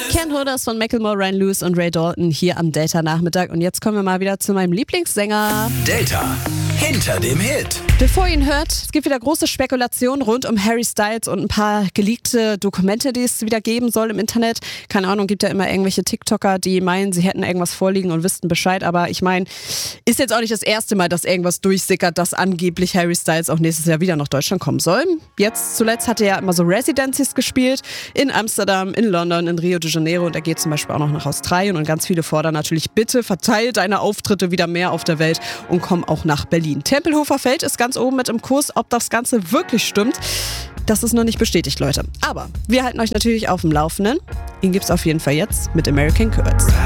Ken Hoders von Macklemore, Ryan Lewis und Ray Dalton hier am Delta-Nachmittag. Und jetzt kommen wir mal wieder zu meinem Lieblingssänger. Delta, hinter dem Hit. Bevor ihr ihn hört, es gibt wieder große Spekulationen rund um Harry Styles und ein paar geleakte Dokumente, die es wieder geben soll im Internet. Keine Ahnung, gibt ja immer irgendwelche TikToker, die meinen, sie hätten irgendwas vorliegen und wüssten Bescheid. Aber ich meine, ist jetzt auch nicht das erste Mal, dass irgendwas durchsickert, dass angeblich Harry Styles auch nächstes Jahr wieder nach Deutschland kommen soll. Jetzt zuletzt hat er ja immer so Residencies gespielt in Amsterdam, in London, in Rio de Janeiro und er geht zum Beispiel auch noch nach Australien und ganz viele fordern natürlich, bitte verteile deine Auftritte wieder mehr auf der Welt und komm auch nach Berlin. Tempelhofer Feld ist ganz oben mit im Kurs, ob das Ganze wirklich stimmt. Das ist noch nicht bestätigt, Leute. Aber wir halten euch natürlich auf dem Laufenden. Ihn gibt's auf jeden Fall jetzt mit American Curds.